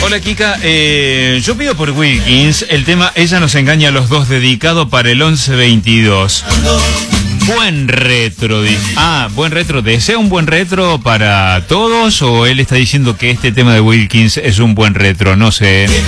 Hola Kika, yo pido por Wilkins el tema Ella nos engaña a los dos, dedicado para el 11-22. Buen retro, buen retro. ¿Desea un buen retro para todos o él está diciendo que este tema de Wilkins es un buen retro? No sé.